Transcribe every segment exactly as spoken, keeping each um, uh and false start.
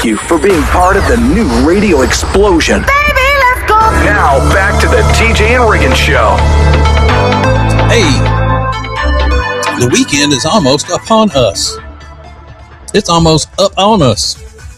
you for being part of the new radio explosion. Baby, let's go. Now, back to the T J and Riggin Show. Hey, the weekend is almost upon us. It's almost up on us.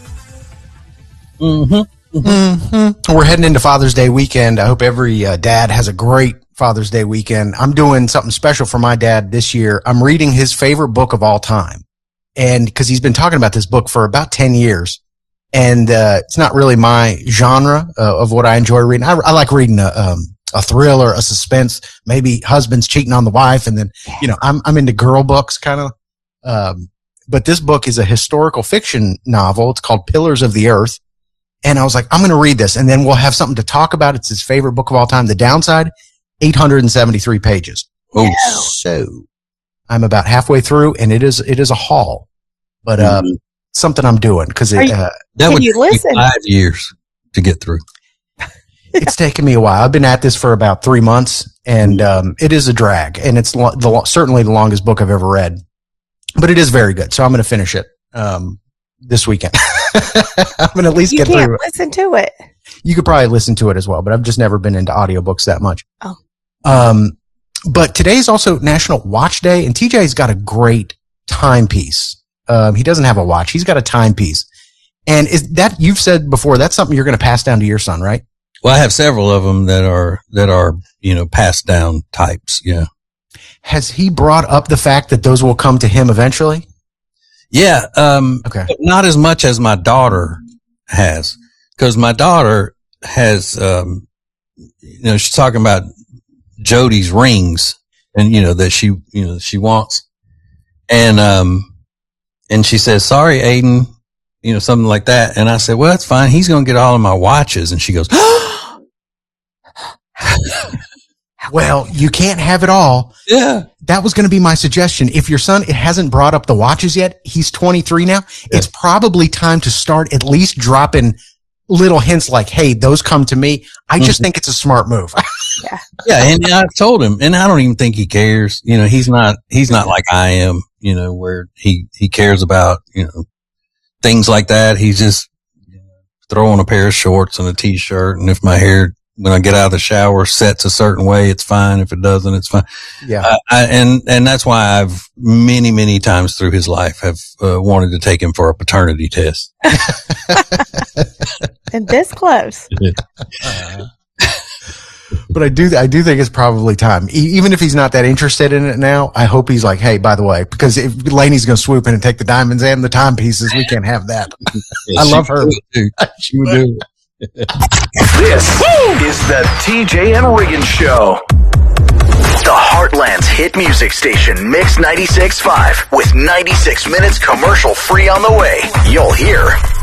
Mm-hmm. Mm-hmm. Mm-hmm. We're heading into Father's Day weekend. I hope every uh, dad has a great Father's Day weekend. I'm doing something special for my dad this year. I'm reading his favorite book of all time. And because he's been talking about this book for about ten years. And uh, it's not really my genre uh, of what I enjoy reading. I, I like reading a, um, a thriller, a suspense, maybe husband's cheating on the wife. And then, you know, I'm, I'm into girl books kind of. Um, but this book is a historical fiction novel. It's called Pillars of the Earth. And I was like, I'm going to read this and then we'll have something to talk about. It's his favorite book of all time. The downside, eight hundred seventy-three pages. Oh, so I'm about halfway through and it is, it is a haul, but, um, mm-hmm. something I'm doing because it, uh, that would you take listen? five years to get through. It's taken me a while. I've been at this for about three months and, um, it is a drag and it's lo- the, certainly the longest book I've ever read, but it is very good. So I'm going to finish it, um, this weekend. I'm going to at least you get can't through it. Listen to it. You could probably listen to it as well, but I've just never been into audiobooks that much. Oh. Um, but today is also National Watch Day, and T J's got a great timepiece. Um, he doesn't have a watch. He's got a timepiece. And is that, you've said before, that's something you're going to pass down to your son, right? Well, I have several of them that are, that are, you know, passed down types. Yeah. Has he brought up the fact that those will come to him eventually? Yeah. Um, okay. But not as much as my daughter has, because my daughter has, um, you know, she's talking about Jody's rings and, you know, that she, you know, she wants. And, um, and she says, sorry, Aiden, you know, something like that. And I said, well, that's fine. He's going to get all of my watches. And she goes, well, you can't have it all. Yeah. That was going to be my suggestion. If your son, it hasn't brought up the watches yet, he's twenty-three now. Yeah. It's probably time to start at least dropping little hints like, hey, those come to me. I just mm-hmm. think it's a smart move. yeah. Yeah. And I've told him, and I don't even think he cares. You know, he's not, he's not like I am, you know, where he, he cares about, you know, things like that. He's just you know, throwing a pair of shorts and a t-shirt. And if my hair, when I get out of the shower, sets a certain way, it's fine. If it doesn't, it's fine. Yeah. Uh, I, and, and that's why I've many, many times through his life have uh, wanted to take him for a paternity test. And this close. uh, but I do, I do think it's probably time. E- even if he's not that interested in it now, I hope he's like, hey, by the way, because if Lainey's going to swoop in and take the diamonds and the timepieces, we can't have that. Yeah, I love her. She would do. This is the T J and Riggin Show. The Heartland's hit music station, Mix ninety-six point five, with ninety-six minutes commercial free on the way. You'll hear